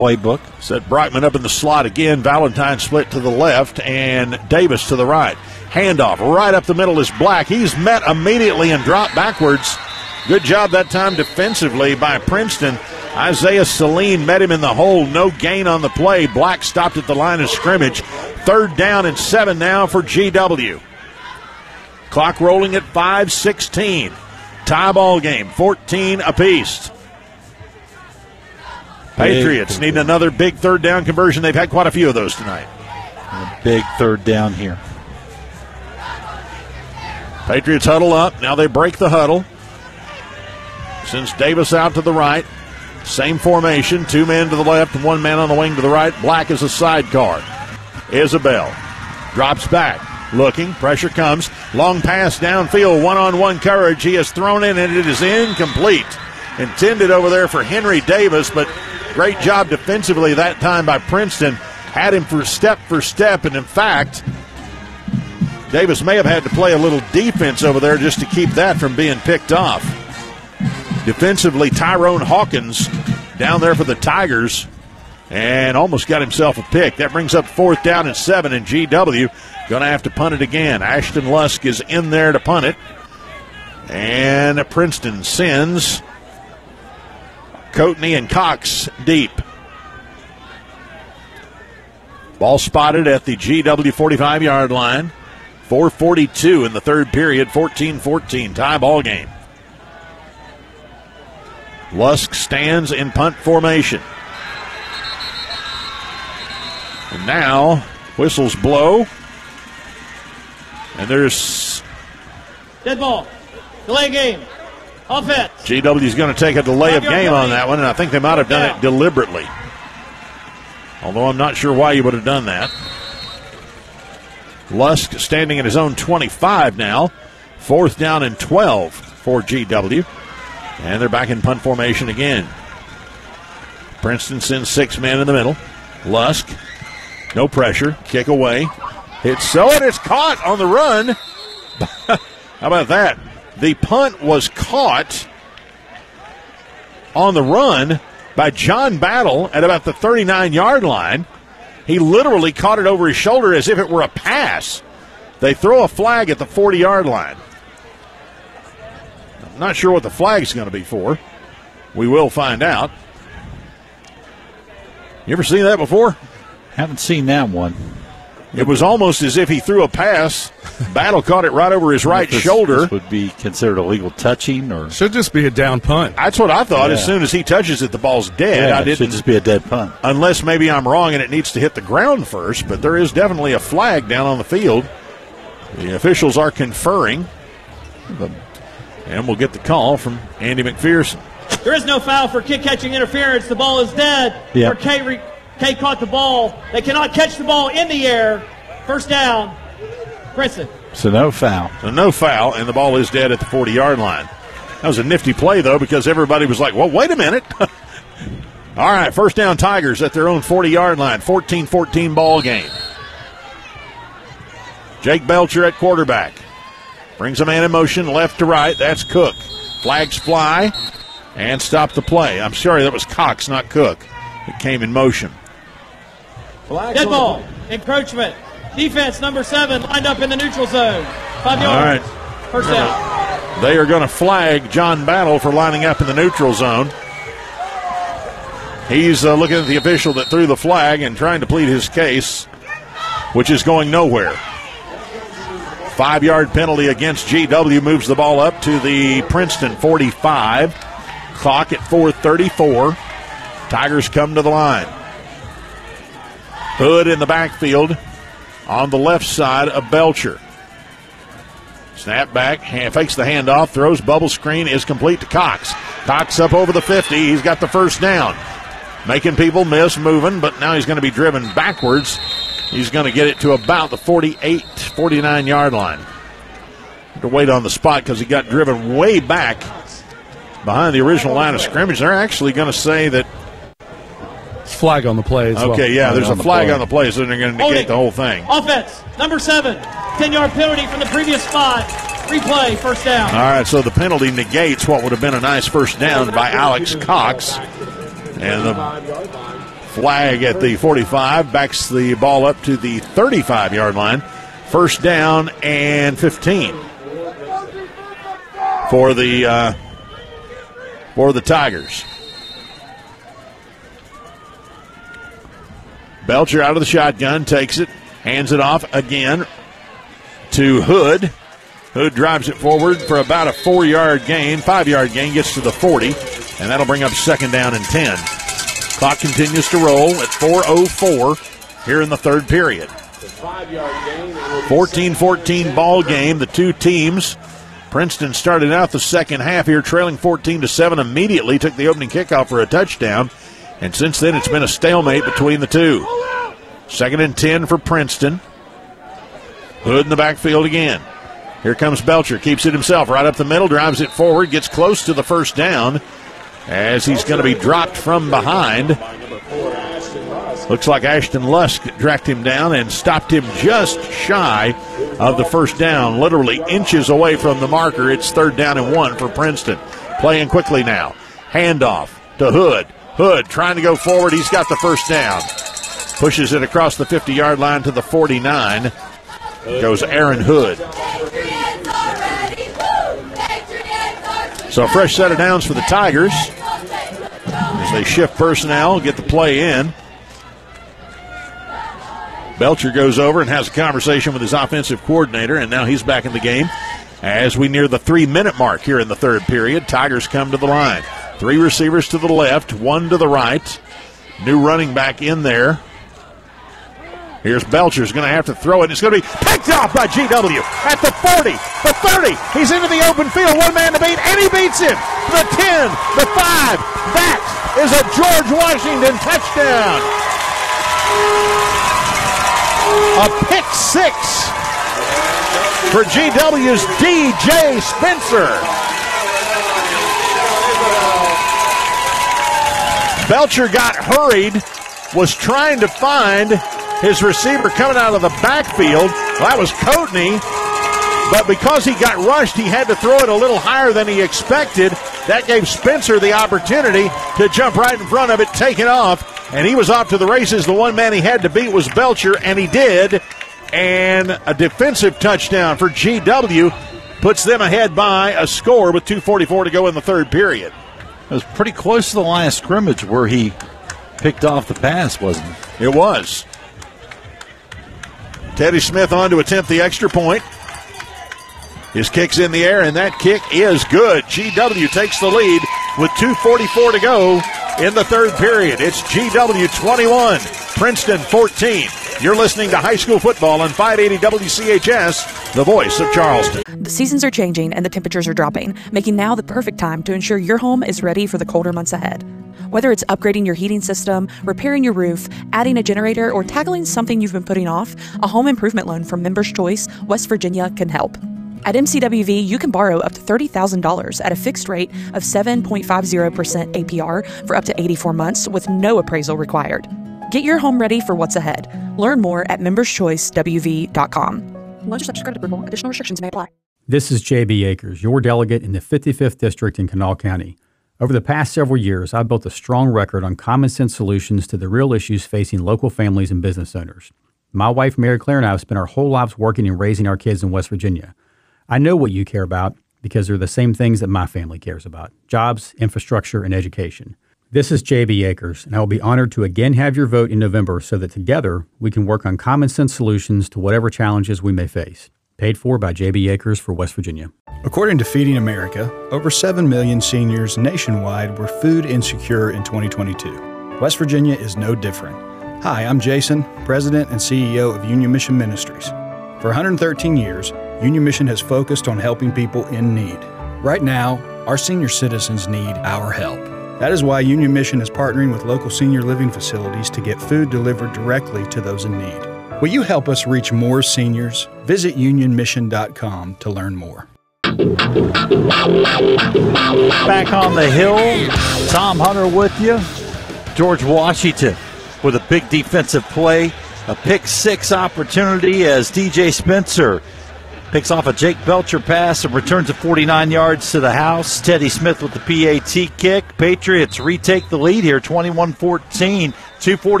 playbook. Set Brockman up in the slot again. Valentine split to the left and Davis to the right. Handoff right up the middle is Black. He's met immediately and dropped backwards. Good job that time defensively by Princeton. Isaiah Saline met him in the hole. No gain on the play. Black stopped at the line of scrimmage. 3rd down and 7 now for GW. Clock rolling at 5:16. Tie ball game, 14 apiece. Patriots need another big 3rd down conversion. They've had quite a few of those tonight. A big 3rd down here. Patriots huddle up. Now they break the huddle. Sends Davis out to the right. Same formation. 2 men to the left and 1 man on the wing to the right. Black is a sidecar. Isabel drops back. Looking. Pressure comes. Long pass downfield. One-on-one coverage. He has thrown in and it is incomplete. Intended over there for Henry Davis, but great job defensively that time by Princeton. Had him for step, and in fact, Davis may have had to play a little defense over there just to keep that from being picked off. Defensively, Tyrone Hawkins down there for the Tigers and almost got himself a pick. That brings up 4th down and 7, and GW going to have to punt it again. Ashton Lusk is in there to punt it. And Princeton sends Coatney and Cox deep. Ball spotted at the GW 45-yard line. 4:42 in the 3rd period, 14-14, tie ball game. Lusk stands in punt formation. And now whistles blow. And there's dead ball. Delay game. Offense. GW's going to take a delay of game on that one, and I think they might have done it deliberately. Although I'm not sure why you would have done that. Lusk standing at his own 25 now. 4th down and 12 for GW. And they're back in punt formation again. Princeton sends 6 men in the middle. Lusk, no pressure, kick away. It's so, and it's caught on the run. How about that? The punt was caught on the run by John Battle at about the 39-yard line. He literally caught it over his shoulder as if it were a pass. They throw a flag at the 40-yard line. I'm not sure what the flag's going to be for. We will find out. You ever seen that before? Haven't seen that one. It was almost as if he threw a pass. Battle caught it right over his right shoulder. This would be considered illegal touching, or should just be a down punt. That's what I thought. Yeah. As soon as he touches it, the ball's dead. Yeah, I didn't. It should just be a dead punt. Unless maybe I'm wrong and it needs to hit the ground first. But there is definitely a flag down on the field. The officials are conferring, and we'll get the call from Andy McPherson. There is no foul for kick-catching interference. The ball is dead. Yep. K caught the ball. They cannot catch the ball in the air. 1st down, Princeton. So no foul. So no foul, and the ball is dead at the 40-yard line. That was a nifty play, though, because everybody was like, well, wait a minute. All right, 1st down Tigers at their own 40-yard line. 14-14 ball game. Jake Belcher at quarterback. Brings a man in motion left to right. That's Cook. Flags fly and stop the play. I'm sorry, that was Cox, not Cook. It came in motion. Dead ball. Encroachment. Defense number 7 lined up in the neutral zone. 5 yards. All right. 1st down. They are going to flag John Battle for lining up in the neutral zone. He's looking at the official that threw the flag and trying to plead his case, which is going nowhere. 5-yard penalty against GW moves the ball up to the Princeton 45. Clock at 4:34. Tigers come to the line. Hood in the backfield on the left side of Belcher. Snap back, fakes the handoff, throws, bubble screen is complete to Cox. Cox up over the 50. He's got the 1st down. Making people miss, moving, but now he's going to be driven backwards. He's going to get it to about the 48, 49-yard line. To wait on the spot because he got driven way back behind the original line of scrimmage. They're actually going to say that flag on the play as well. Okay, yeah, there's a flag on the play, so they're going to negate the whole thing. Offense, number 7, 10-yard penalty from the previous spot. Replay, 1st down. All right, so the penalty negates what would have been a nice 1st down by Alex Cox. And the Flag at the 45, backs the ball up to the 35-yard line. First down and 15 for the Tigers. Belcher out of the shotgun, takes it, hands it off again to Hood. Hood drives it forward for about a 4-yard gain, 5-yard gain, gets to the 40, and that'll bring up second down and 10. Clock continues to roll at 4:04 here in the third period. 14-14 ball game. The two teams, Princeton started out the second half here trailing 14-7, immediately took the opening kickoff for a touchdown, and since then it's been a stalemate between the two. Second and 10 for Princeton. Hood in the backfield again. Here comes Belcher, keeps it himself right up the middle, drives it forward, gets close to the first down as he's going to be dropped from behind. Looks like Ashton Lusk tracked him down and stopped him just shy of the first down, literally inches away from the marker. It's third down and 1 for Princeton. Playing quickly now. Handoff to Hood. Hood trying to go forward. He's got the first down. Pushes it across the 50-yard line to the 49. Goes Aaron Hood. So a fresh set of downs for the Tigers as they shift personnel, get the play in. Belcher goes over and has a conversation with his offensive coordinator, and now he's back in the game as we near the 3-minute mark here in the third period. Tigers come to the line. 3 receivers to the left, 1 to the right. New running back in there. Here's Belcher's going to have to throw it. It's going to be picked off by GW at the 40, the 30. He's into the open field, one man to beat, and he beats him. The 10, the 5. That is a George Washington touchdown. A pick 6 for GW's DJ Spencer. Belcher got hurried, was trying to find his receiver coming out of the backfield. Well, that was Coatney, but because he got rushed, he had to throw it a little higher than he expected. That gave Spencer the opportunity to jump right in front of it, take it off, and he was off to the races. The one man he had to beat was Belcher, and he did. And a defensive touchdown for GW puts them ahead by a score with 2:44 to go in the third period. It was pretty close to the line of scrimmage where he picked off the pass, wasn't it? It was. Teddy Smith on to attempt the extra point. His kick's in the air, and that kick is good. GW takes the lead with 2:44 to go in the third period. It's GW 21, Princeton 14. You're listening to high school football on 580 WCHS, the voice of Charleston. The seasons are changing and the temperatures are dropping, making now the perfect time to ensure your home is ready for the colder months ahead. Whether it's upgrading your heating system, repairing your roof, adding a generator, or tackling something you've been putting off, a home improvement loan from Members Choice, West Virginia can help. At MCWV, you can borrow up to $30,000 at a fixed rate of 7.50% APR for up to 84 months with no appraisal required. Get your home ready for what's ahead. Learn more at memberschoicewv.com. Loan subject to credit approval. Additional restrictions may apply. This is J.B. Akers, your delegate in the 55th District in Kanawha County. Over the past several years, I've built a strong record on common sense solutions to the real issues facing local families and business owners. My wife, Mary Claire, and I have spent our whole lives working and raising our kids in West Virginia. I know what you care about because they're the same things that my family cares about: jobs, infrastructure, and education. This is J.B. Akers, and I will be honored to again have your vote in November so that together we can work on common sense solutions to whatever challenges we may face. Paid for by J.B. Akers for West Virginia. According to Feeding America, over 7 million seniors nationwide were food insecure in 2022. West Virginia is no different. Hi, I'm Jason, President and CEO of Union Mission Ministries. For 113 years, Union Mission has focused on helping people in need. Right now, our senior citizens need our help. That is why Union Mission is partnering with local senior living facilities to get food delivered directly to those in need. Will you help us reach more seniors? Visit unionmission.com to learn more. Back on the hill, Tom Hunter with you. George Washington with a big defensive play, a pick 6 opportunity as DJ Spencer picks off a Jake Belcher pass and returns it 49 yards to the house. Teddy Smith with the PAT kick. Patriots retake the lead here, 21-14. 2:40